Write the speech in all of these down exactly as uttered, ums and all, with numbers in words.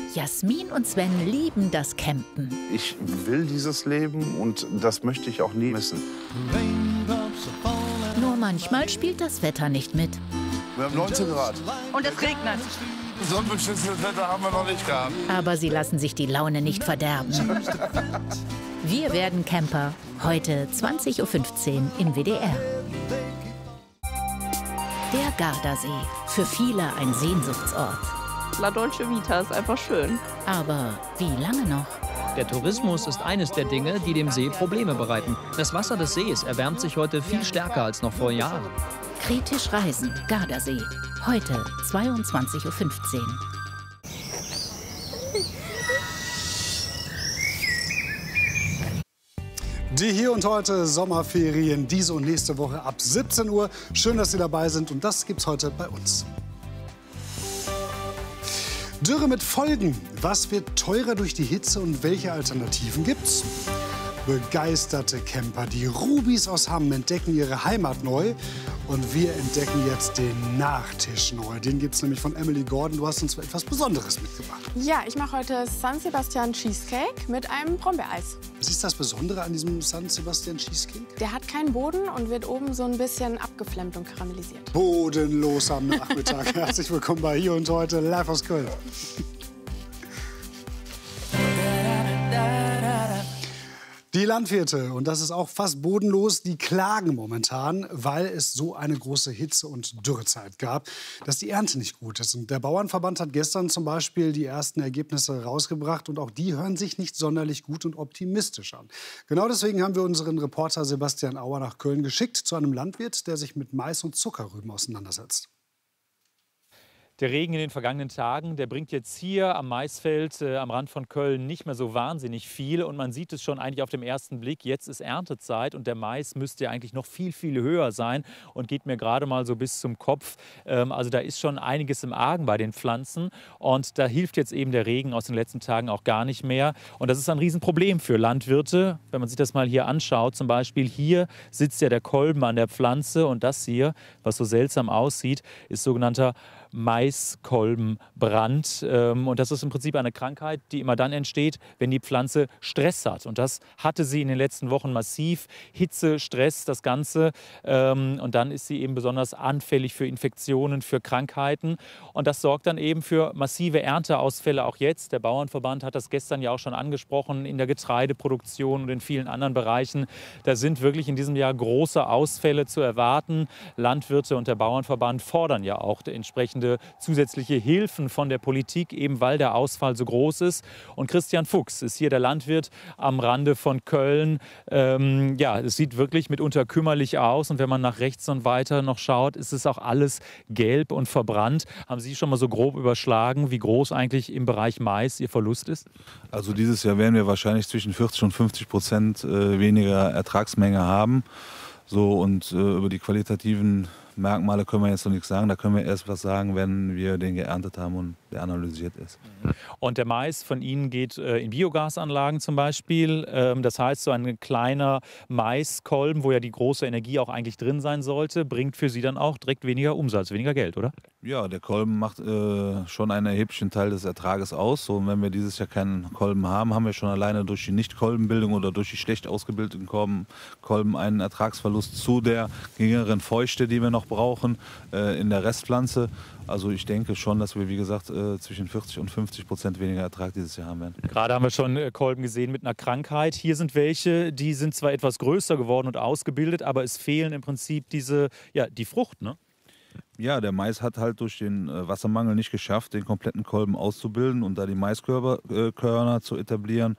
Jasmin und Sven lieben das Campen. Ich will dieses Leben und das möchte ich auch nie missen. Nur manchmal spielt das Wetter nicht mit. Wir haben neunzehn Grad. Und es regnet. Sonnenbeschissenes Wetter haben wir noch nicht gehabt. Aber sie lassen sich die Laune nicht verderben. Wir werden Camper. Heute zwanzig Uhr fünfzehn im W D R. Der Gardasee. Für viele ein Sehnsuchtsort. La Dolce Vita ist einfach schön. Aber wie lange noch? Der Tourismus ist eines der Dinge, die dem See Probleme bereiten. Das Wasser des Sees erwärmt sich heute viel stärker als noch vor Jahren. Kritisch reisen, Gardasee. Heute zweiundzwanzig Uhr fünfzehn. Die Hier und Heute Sommerferien, diese und nächste Woche ab siebzehn Uhr. Schön, dass Sie dabei sind und das gibt's heute bei uns. Dürre mit Folgen. Was wird teurer durch die Hitze und welche Alternativen gibt's? Begeisterte Camper, die Rubis aus Hamm, entdecken ihre Heimat neu. Und wir entdecken jetzt den Nachtisch neu. Den gibt's nämlich von Emily Gordon. Du hast uns etwas Besonderes mitgebracht. Ja, ich mache heute San Sebastian Cheesecake mit einem Brombeereis. Was ist das Besondere an diesem San Sebastian Cheesecake? Der hat keinen Boden und wird oben so ein bisschen abgeflammt und karamellisiert. Bodenlos am Nachmittag. Herzlich willkommen bei Hier und Heute, live aus Köln. Die Landwirte, und das ist auch fast bodenlos, die klagen momentan, weil es so eine große Hitze- und Dürrezeit gab, dass die Ernte nicht gut ist. Und der Bauernverband hat gestern zum Beispiel die ersten Ergebnisse rausgebracht und auch die hören sich nicht sonderlich gut und optimistisch an. Genau deswegen haben wir unseren Reporter Sebastian Auer nach Köln geschickt zu einem Landwirt, der sich mit Mais und Zuckerrüben auseinandersetzt. Der Regen in den vergangenen Tagen, der bringt jetzt hier am Maisfeld äh, am Rand von Köln nicht mehr so wahnsinnig viel. Und man sieht es schon eigentlich auf den ersten Blick. Jetzt ist Erntezeit und der Mais müsste ja eigentlich noch viel, viel höher sein und geht mir gerade mal so bis zum Kopf. Ähm, also da ist schon einiges im Argen bei den Pflanzen. Und da hilft jetzt eben der Regen aus den letzten Tagen auch gar nicht mehr. Und das ist ein Riesenproblem für Landwirte. Wenn man sich das mal hier anschaut, zum Beispiel hier sitzt ja der Kolben an der Pflanze. Und das hier, was so seltsam aussieht, ist sogenannter Maiskolbenbrand. Und das ist im Prinzip eine Krankheit, die immer dann entsteht, wenn die Pflanze Stress hat. Und das hatte sie in den letzten Wochen massiv. Hitze, Stress, das Ganze. Und dann ist sie eben besonders anfällig für Infektionen, für Krankheiten. Und das sorgt dann eben für massive Ernteausfälle auch jetzt. Der Bauernverband hat das gestern ja auch schon angesprochen in der Getreideproduktion und in vielen anderen Bereichen. Da sind wirklich in diesem Jahr große Ausfälle zu erwarten. Landwirte und der Bauernverband fordern ja auch entsprechend zusätzliche Hilfen von der Politik, eben weil der Ausfall so groß ist. Und Christian Fuchs ist hier der Landwirt am Rande von Köln. Ähm, ja, es sieht wirklich mitunter kümmerlich aus. Und wenn man nach rechts und weiter noch schaut, ist es auch alles gelb und verbrannt. Haben Sie schon mal so grob überschlagen, wie groß eigentlich im Bereich Mais Ihr Verlust ist? Also dieses Jahr werden wir wahrscheinlich zwischen vierzig und fünfzig Prozent weniger Ertragsmenge haben. So, und äh, über die qualitativen Merkmale können wir jetzt noch nichts sagen. Da können wir erst was sagen, wenn wir den geerntet haben und der analysiert ist. Und der Mais von Ihnen geht äh, in Biogasanlagen zum Beispiel. Ähm, das heißt, so ein kleiner Maiskolben, wo ja die große Energie auch eigentlich drin sein sollte, bringt für Sie dann auch direkt weniger Umsatz, weniger Geld, oder? Ja, der Kolben macht äh, schon einen erheblichen Teil des Ertrages aus. So, und wenn wir dieses Jahr keinen Kolben haben, haben wir schon alleine durch die Nicht-Kolbenbildung oder durch die schlecht ausgebildeten Kolben, Kolben einen Ertragsverlust zu der geringeren Feuchte, die wir noch brauchen äh, in der Restpflanze. Also ich denke schon, dass wir, wie gesagt, äh, zwischen vierzig und fünfzig Prozent weniger Ertrag dieses Jahr haben werden. Gerade haben wir schon äh, Kolben gesehen mit einer Krankheit. Hier sind welche, die sind zwar etwas größer geworden und ausgebildet, aber es fehlen im Prinzip diese, ja, die Frucht, ne? Ja, der Mais hat halt durch den äh, Wassermangel nicht geschafft, den kompletten Kolben auszubilden und da die Maiskörner äh, zu etablieren.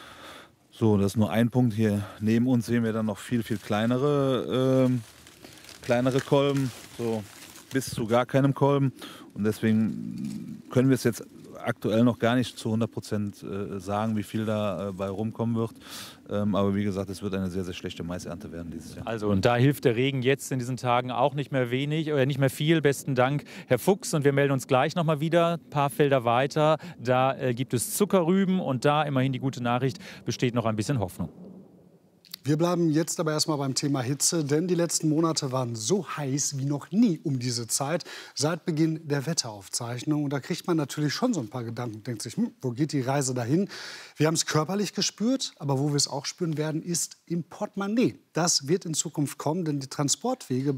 So, das ist nur ein Punkt. Hier neben uns sehen wir dann noch viel, viel kleinere, äh, kleinere Kolben, so bis zu gar keinem Kolben. Und deswegen können wir es jetzt aktuell noch gar nicht zu hundert Prozent äh, sagen, wie viel da äh, bei rumkommen wird. Ähm, aber wie gesagt, es wird eine sehr, sehr schlechte Maisernte werden dieses Jahr. Also und da hilft der Regen jetzt in diesen Tagen auch nicht mehr wenig oder nicht mehr viel. Besten Dank, Herr Fuchs. Und wir melden uns gleich noch mal wieder, ein paar Felder weiter. Da äh, gibt es Zuckerrüben und da immerhin die gute Nachricht, besteht noch ein bisschen Hoffnung. Wir bleiben jetzt aber erstmal beim Thema Hitze, denn die letzten Monate waren so heiß wie noch nie um diese Zeit, seit Beginn der Wetteraufzeichnung. Und da kriegt man natürlich schon so ein paar Gedanken, denkt sich, hm, wo geht die Reise dahin? Wir haben es körperlich gespürt, aber wo wir es auch spüren werden, ist im Portemonnaie. Das wird in Zukunft kommen, denn die Transportwege